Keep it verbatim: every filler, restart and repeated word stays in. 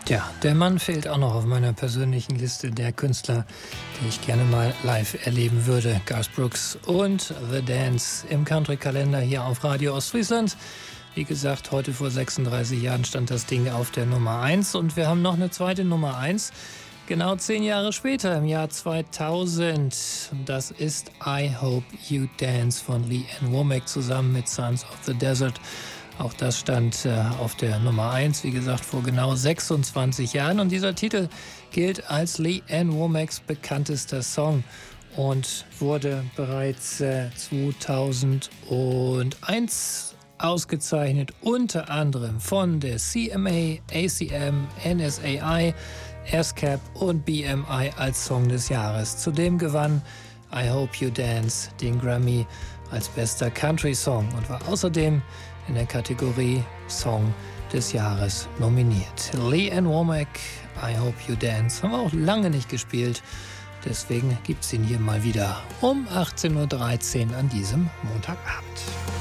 Ja, der Mann fehlt auch noch auf meiner persönlichen Liste der Künstler, die ich gerne mal live erleben würde. Garth Brooks und The Dance im Country-Kalender hier auf Radio Ostfriesland. Wie gesagt, heute vor sechsunddreißig Jahren stand das Ding auf der Nummer eins und wir haben noch eine zweite Nummer eins. Genau zehn Jahre später, im Jahr zweitausend. Das ist I Hope You Dance von Lee Ann Womack zusammen mit Sons of the Desert. Auch das stand äh, auf der Nummer eins, wie gesagt, vor genau sechsundzwanzig Jahren. Und dieser Titel gilt als Lee Ann Womacks bekanntester Song und wurde bereits äh, zweitausendeins ausgezeichnet, unter anderem von der C M A, A C M, N S A I, ASCAP und B M I als Song des Jahres. Zudem gewann I Hope You Dance den Grammy als bester Country-Song und war außerdem in der Kategorie Song des Jahres nominiert. Lee Ann Womack, I Hope You Dance, haben wir auch lange nicht gespielt. Deswegen gibt's ihn hier mal wieder um achtzehn Uhr dreizehn an diesem Montagabend.